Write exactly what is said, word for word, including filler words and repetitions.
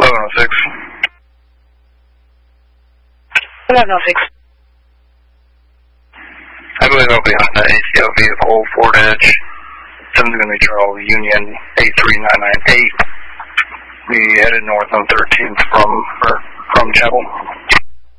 eleven oh six. eleven oh six. I believe I'll be on the A C L vehicle, Ford Edge, seven Seven Charles Union, eight three nine nine eight. We headed north on thirteenth from, or, from Chapel.